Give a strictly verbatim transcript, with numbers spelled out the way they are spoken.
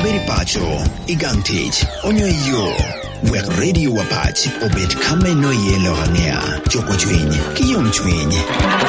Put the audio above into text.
beri pacho, igang tich, onyo yo. Wek radio wapach, obet kame no yelo hangea, choko chwiny, kiyom chwiny.